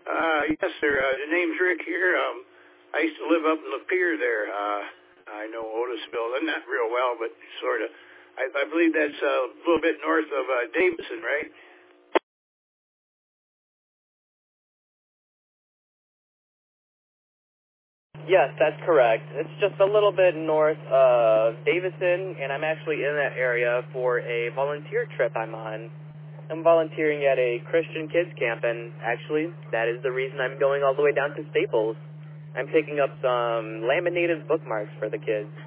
Yes, sir. The name's Rick here. I used to live up in the pier there. I know Otisville, not real well, but sort of. I believe that's a little bit north of Davison, right? Yes, that's correct. It's just a little bit north of Davison, and I'm actually in that area for a volunteer trip I'm on. I'm volunteering at a Christian kids camp, and actually, that is the reason I'm going all the way down to Staples. I'm picking up some laminated bookmarks for the kids.